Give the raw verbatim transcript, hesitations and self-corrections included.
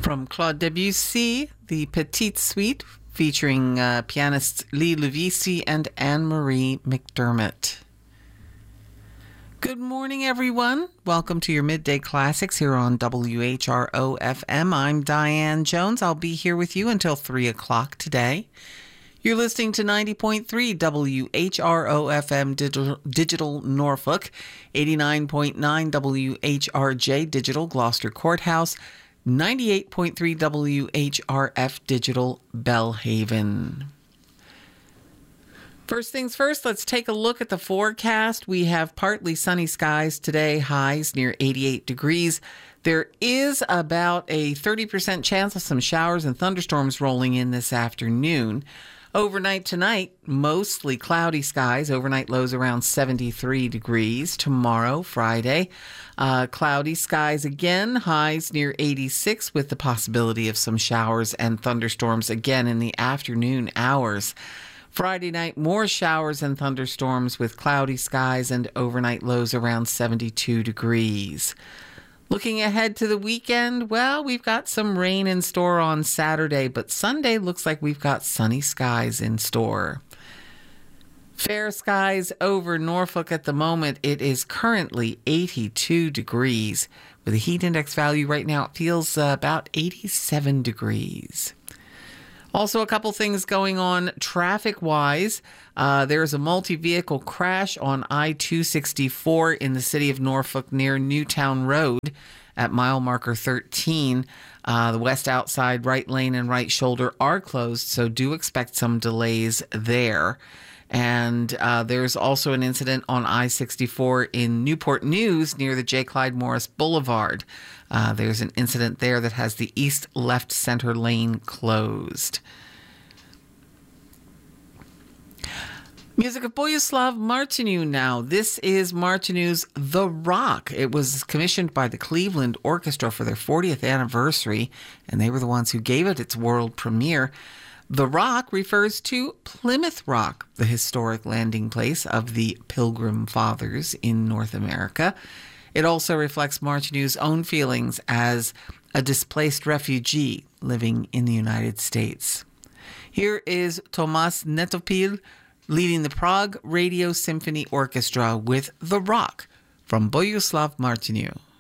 From Claude Debussy, the Petite Suite, featuring uh, pianists Lee Levisi and Anne-Marie McDermott. Good morning, everyone. Welcome to your Midday Classics here on W H R O F M. I'm Diane Jones. I'll be here with you until three o'clock today. You're listening to ninety point three W H R O F M Digital, Digital Norfolk, eighty-nine point nine W H R J Digital Gloucester Courthouse, ninety-eight point three W H R F Digital Bellhaven. First things first, let's take a look at the forecast. We have partly sunny skies today, highs near eighty-eight degrees. There is about a thirty percent chance of some showers and thunderstorms rolling in this afternoon. Overnight tonight, mostly cloudy skies. Overnight lows around seventy-three degrees. Tomorrow, Friday, uh, cloudy skies again. Highs near eighty-six with the possibility of some showers and thunderstorms again in the afternoon hours. Friday night, more showers and thunderstorms with cloudy skies and overnight lows around seventy-two degrees. Looking ahead to the weekend, well, we've got some rain in store on Saturday, but Sunday looks like we've got sunny skies in store. Fair skies over Norfolk at the moment. It is currently eighty-two degrees. With a heat index value right now, it feels uh, about eighty-seven degrees. Also, a couple things going on traffic-wise. Uh, there's a multi-vehicle crash on I two sixty-four in the city of Norfolk near Newtown Road at mile marker thirteen. Uh, the west outside right lane and right shoulder are closed, so do expect some delays there. And uh, there's also an incident on I sixty-four in Newport News near the J. Clyde Morris Boulevard. Uh, there's an incident there that has the east left center lane closed. Music of Bohuslav Martinu now. This is Martinu's The Rock. It was commissioned by the Cleveland Orchestra for their fortieth anniversary, and they were the ones who gave it its world premiere. The Rock refers to Plymouth Rock, the historic landing place of the Pilgrim Fathers in North America. It also reflects Martinu's own feelings as a displaced refugee living in the United States. Here is Tomas Netopil leading the Prague Radio Symphony Orchestra with The Rock from Bohuslav Martinu.